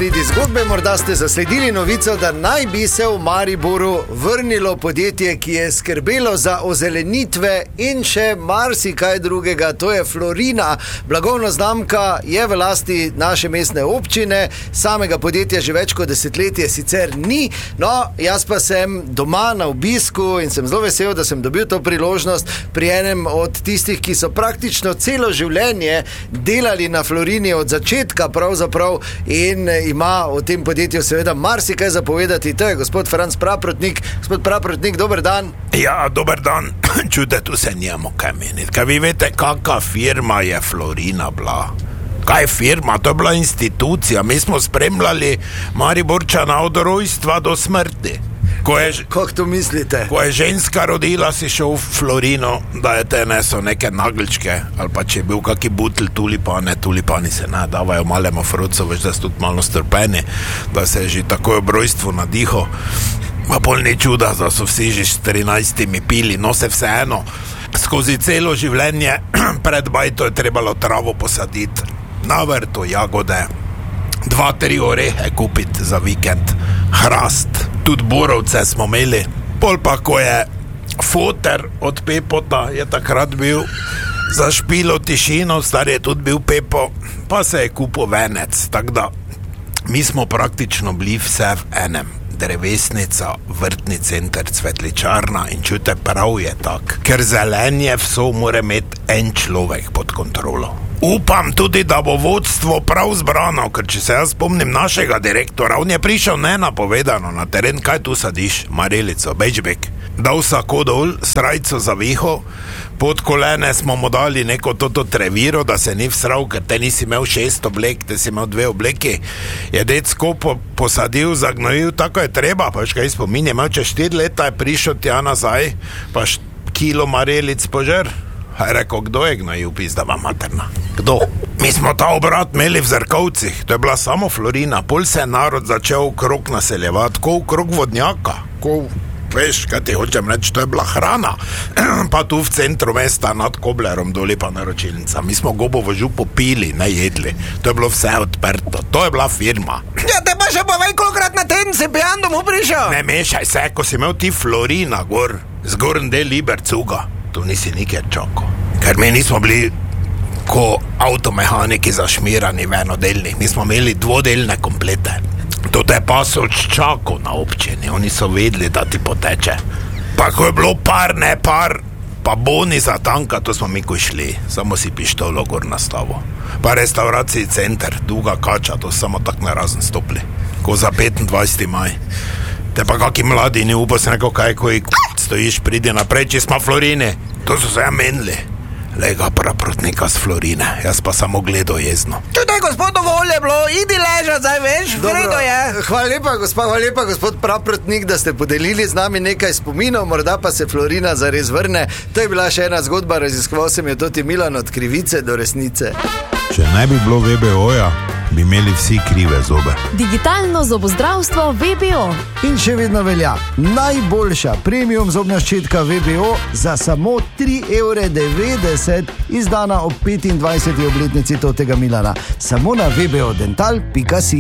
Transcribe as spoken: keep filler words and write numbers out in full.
sledi zgodbe, morda ste zasledili novico, da naj bi se v Mariboru vrnilo podjetje, ki je skrbelo za ozelenitve in še marsikaj drugega, to je Florina. Blagovna znamka je v lasti naše mestne občine, samega podjetja že več kot desetletje sicer ni, no, jaz pa sem doma na obisku in sem zelo vesel, da sem dobil to priložnost pri enem od tistih, ki so praktično celo življenje delali na Florini od začetka pravzaprav in ima o tem podjetju seveda marsikaj zapovedati. To je gospod Franc Praprotnik. Gospod Praprotnik, dober dan. Ja, dober dan. Čude, tu se nijemo kaj meniti. Kaj vi vete, kakva firma je Florina bila? Kaj je firma? To je bila institucija. Mi smo spremljali Mariborčana od rojstva do smrti. Ko je, Kako to mislite? Ko je ženska rodila, si šel v Florino, da je te nesel neke nagličke, ali pa če je bil kaki butelj tulipane, tulipani se ne davajo malemu frucu, veš, da so tudi malo strpeni, da se je že takoj ob rojstvu nadiho. Ma pol ni čuda, da so vsi že s trinajstimi pili, no se vseeno. Skozi celo življenje pred bajto je trebalo travo posaditi, na vrtu jagode, dva, tri orehe kupiti za vikend, hrast, tudi borovce smo imeli. Pol pa, ko je foter od Pepota, je takrat bil za špilo tišino, star je tudi bil Pepo, pa se je kupil venec, tako da mi smo praktično bili vse v enem. Drevesnica, vrtni center, cvetličarna in čute, prav je tak, ker zelenje vso mora imeti en človek pod kontrolo. Upam tudi, da bo vodstvo prav zbrano, ker če se jaz spomnim našega direktora, on je prišel nenapovedano na teren, kaj tu sadiš, marelico, bečbek, dal vsako dol, srajco za viho, pod kolene smo mu dali neko toto treviro, da se ni vsral, ker te nisi imel šest oblek, te si imel dve obleki, je decko po, posadil, zagnojil, tako je treba, pa veš kaj spomin, je imel čez štiri leta, je prišel tja nazaj, pa št, kilo marelic požer. Je rekel, kdo je gnojil, pizdava materna? Kdo? Mi smo ta obrat imeli v Zrkovcih, to je bila samo Florina, pol se je narod začel okrog naseljevati, ko okrog vodnjaka, ko, veš, kaj ti hočem reči, to je bila hrana, pa tu v centru mesta nad Koblerom doli pa naročilnica, mi smo gobovo župo pili, ne jedli, to je bilo vse odprto, to je bila firma. Ja, te pa še povej, kolikrat na teden si pijan domov prišel? Ne mešaj se, ko si imel ti Florina gor, zgorn del Libercuga, tu nisi nikjer čakal, ker mi nismo bili ko avtomehaniki zašmirani v enodelnih, mi smo imeli dvodelne komplete. To te pa so čakal na občini, oni so vedeli, da ti poteče. Pa ko je bilo par, ne par, pa boni za tanka, to smo mi ko šli, samo si pištolo gor nastavo. Pa restauraciji center, Duga Kača, to samo tak narazen stopli, ko za petindvajseti maj. Te pa kaki mladi ni upal, se neko kaj, ko stojiš, pridi naprej, če smo Florini, to so se ja menili. Lega Praprotnika z Florine, jaz pa samo gledal jezno. Čutaj, gospod, dovolj je bilo, idi ležat, zdaj veš, vredo je. Hvala lepa, gospod, hvala lepa, gospod Praprotnik, da ste podelili z nami nekaj spominov, morda pa se Florina zares vrne. To je bila še ena zgodba, raziskoval sem jo Toti Milan od krivice do resnice. Če ne bi bilo V B O-ja, bi imeli vsi krive zobe. Digitalno zobozdravstvo V B O. In še vedno velja, najboljša premium zobna ščetka V B O za samo tri evre devetdeset, izdana ob petindvajseti obletnici Totega Milana. Samo na v b o dental pika si.